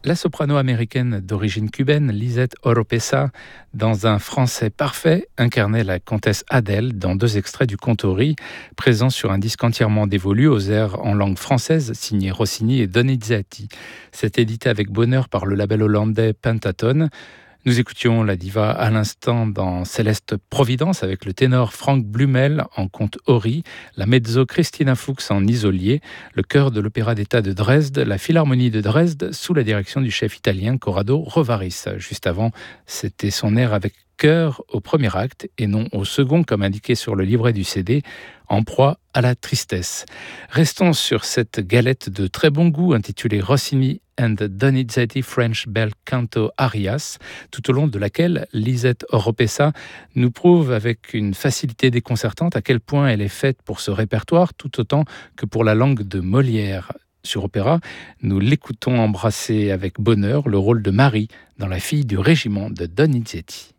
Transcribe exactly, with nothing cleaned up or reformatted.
La soprano américaine d'origine cubaine, Lisette Oropesa, dans un français parfait, incarnait la comtesse Adèle dans deux extraits du Contori, présents sur un disque entièrement dévolu aux airs en langue française, signé Rossini et Donizetti. C'est édité avec bonheur par le label hollandais Pentaton. Nous écoutions la diva à l'instant dans Céleste Providence avec le ténor Frank Blumel en conte Ori, la mezzo Christina Fuchs en isolier, le chœur de l'Opéra d'État de Dresde, la Philharmonie de Dresde sous la direction du chef italien Corrado Rovaris. Juste avant, c'était son air avec chœur au premier acte et non au second comme indiqué sur le livret du C D, en proie à la tristesse. Restons sur cette galette de très bon goût intitulée Rossini and Donizetti French Bel Canto Arias, tout au long de laquelle Lisette Oropesa nous prouve avec une facilité déconcertante à quel point elle est faite pour ce répertoire tout autant que pour la langue de Molière. Sur Opéra, nous l'écoutons embrasser avec bonheur le rôle de Marie dans La fille du régiment de Donizetti.